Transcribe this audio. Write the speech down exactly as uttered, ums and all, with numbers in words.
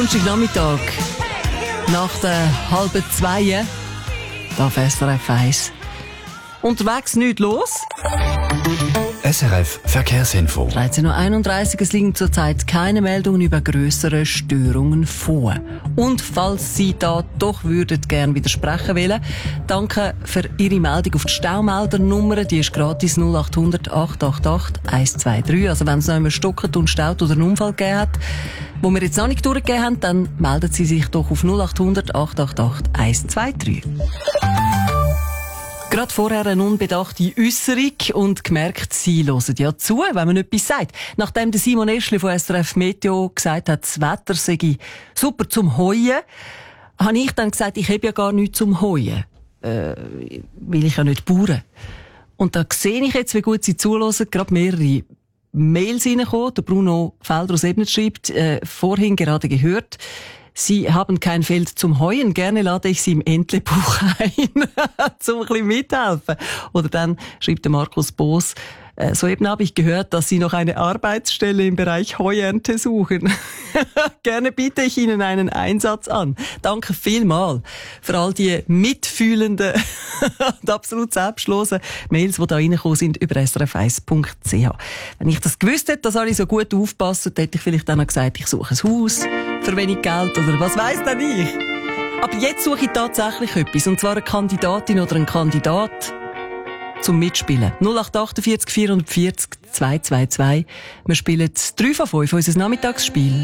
Donnerstagnachmittag, nach der halben zwei, da auf S R F eins. Unterwegs nichts los. S R F Verkehrsinfo. dreizehn Uhr einunddreißig, es liegen zurzeit keine Meldungen über grössere Störungen vor. Und falls Sie da doch würden gern widersprechen wollen, danke für Ihre Meldung auf die Staumeldernummer. Die ist gratis null acht hundert acht acht acht eins zwei drei. Also wenn es noch immer stockt und staut oder einen Unfall gegeben hat, wo wir jetzt noch nicht durchgegeben haben, dann melden Sie sich doch auf null acht hundert acht acht acht eins zwei drei. Gerade vorher eine unbedachte Äusserung und gemerkt, Sie hören ja zu, wenn man etwas sagt. Nachdem der Simon Eschli von S R F Meteo gesagt hat, das Wetter sei super zum Heuen, habe ich dann gesagt, ich habe ja gar nichts zum Heuen. Äh, will ich ja nicht bauen. Und da sehe ich jetzt, wie gut Sie zuhören, gerade mehrere Mails reinkommen. Der Bruno Felder aus Ebnet schreibt, äh, vorhin gerade gehört, Sie haben kein Feld zum Heuen. Gerne lade ich Sie im Entlebuch ein, zum ein bisschen mithelfen. Oder dann schreibt der Markus Boos, äh, soeben habe ich gehört, dass Sie noch eine Arbeitsstelle im Bereich Heuernte suchen. Gerne biete ich Ihnen einen Einsatz an. Danke vielmal für all die mitfühlenden und absolut selbstlosen Mails, die da reingekommen sind über s r f eins punkt c h. Wenn ich das gewusst hätte, dass alle so gut aufpassen, hätte ich vielleicht dann noch gesagt, ich suche ein Haus für wenig Geld oder was weiss denn ich. Aber jetzt suche ich tatsächlich etwas, und zwar eine Kandidatin oder einen Kandidat zum Mitspielen. null acht acht vier vier vier vier zwei zwei zwei. Wir spielen drei von fünf, unser Nachmittagsspiel.